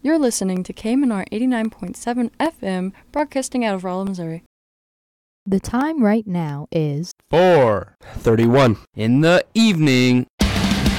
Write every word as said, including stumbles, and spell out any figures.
You're listening to K M N R eighty-nine point seven F M, broadcasting out of Rolla, Missouri. The time right now is four thirty-one in the evening.